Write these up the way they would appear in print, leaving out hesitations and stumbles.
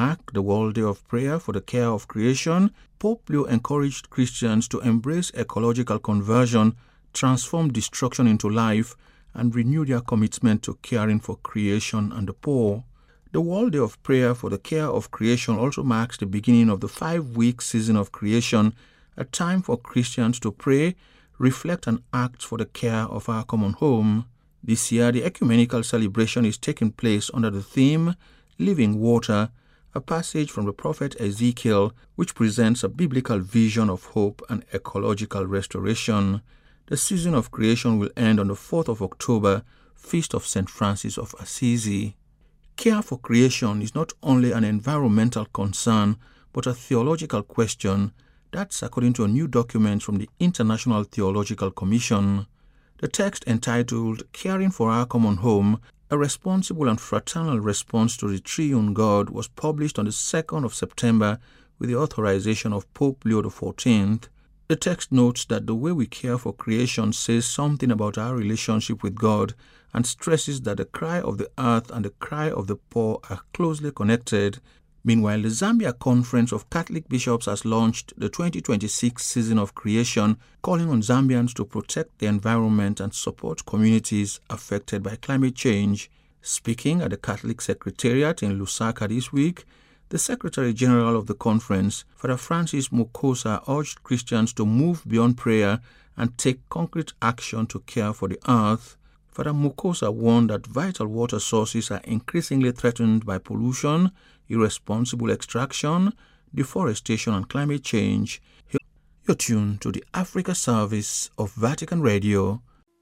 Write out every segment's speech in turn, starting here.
mark the World Day of Prayer for the Care of Creation, Pope Leo encouraged Christians to embrace ecological conversion, transform destruction into life, and renew their commitment to caring for creation and the poor. The World Day of Prayer for the Care of Creation also marks the beginning of the 5-week season of creation, a time for Christians to pray, reflect, and act for the care of our common home. This year, the ecumenical celebration is taking place under the theme, Living Water, a passage from the prophet Ezekiel, which presents a biblical vision of hope and ecological restoration. The season of creation will end on the 4th of October, Feast of St. Francis of Assisi. Care for creation is not only an environmental concern, but a theological question. That's according to a new document from the International Theological Commission. The text entitled Caring for Our Common Home, a responsible and fraternal response to the triune God was published on the 2nd of September with the authorization of Pope Leo XIV. The text notes that the way we care for creation says something about our relationship with God and stresses that the cry of the earth and the cry of the poor are closely connected. Meanwhile, the Zambia Conference of Catholic Bishops has launched the 2026 season of creation, calling on Zambians to protect the environment and support communities affected by climate change. Speaking at the Catholic Secretariat in Lusaka this week, the Secretary General of the conference, Father Francis Mukosa, urged Christians to move beyond prayer and take concrete action to care for the earth. Father Mukosa warned that vital water sources are increasingly threatened by pollution, irresponsible extraction, deforestation, and climate change. You're tuned to the Africa Service of Vatican Radio.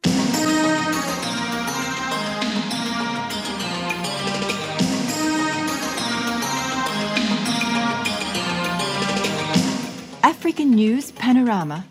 African News Panorama.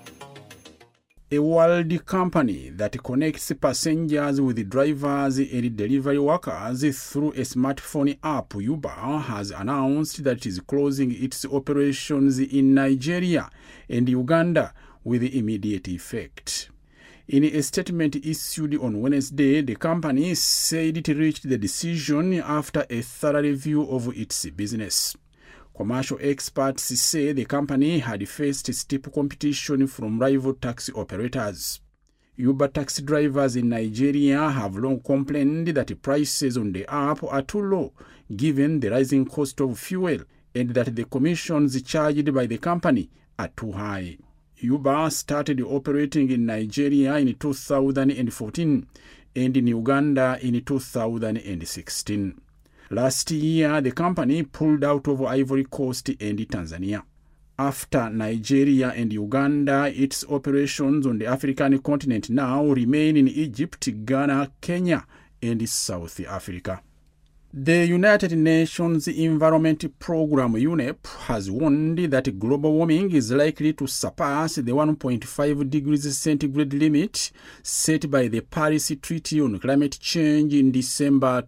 A world company that connects passengers with drivers and delivery workers through a smartphone app, Uber, has announced that it is closing its operations in Nigeria and Uganda with immediate effect. In a statement issued on Wednesday, the company said it reached the decision after a thorough review of its business. Commercial experts say the company had faced steep competition from rival taxi operators. Uber taxi drivers in Nigeria have long complained that prices on the app are too low given the rising cost of fuel and that the commissions charged by the company are too high. Uber started operating in Nigeria in 2014 and in Uganda in 2016. Last year, the company pulled out of Ivory Coast and Tanzania. After Nigeria and Uganda, its operations on the African continent now remain in Egypt, Ghana, Kenya, and South Africa. The United Nations Environment Programme, UNEP, has warned that global warming is likely to surpass the 1.5 degrees centigrade limit set by the Paris Treaty on Climate Change in December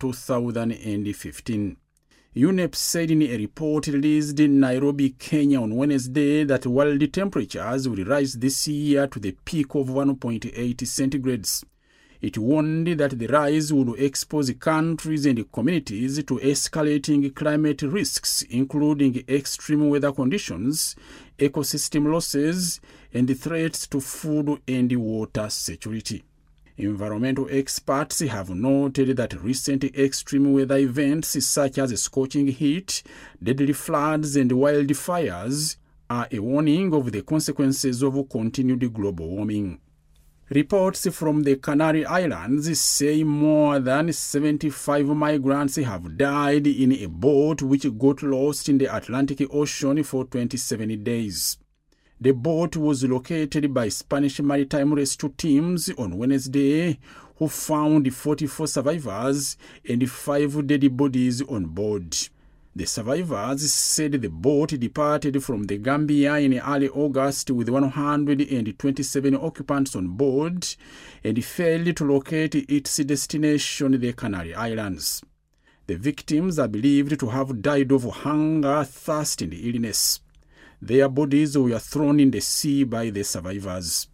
2015. UNEP said in a report released in Nairobi, Kenya on Wednesday that world temperatures will rise this year to the peak of 1.8 centigrades. It warned that the rise would expose countries and communities to escalating climate risks, including extreme weather conditions, ecosystem losses, and threats to food and water security. Environmental experts have noted that recent extreme weather events such as scorching heat, deadly floods, and wildfires are a warning of the consequences of continued global warming. Reports from the Canary Islands say more than 75 migrants have died in a boat which got lost in the Atlantic Ocean for 27 days. The boat was located by Spanish maritime rescue teams on Wednesday, who found 44 survivors and 5 dead bodies on board. The survivors said the boat departed from the Gambia in early August with 127 occupants on board and failed to locate its destination, the Canary Islands. The victims are believed to have died of hunger, thirst, and illness. Their bodies were thrown in the sea by the survivors.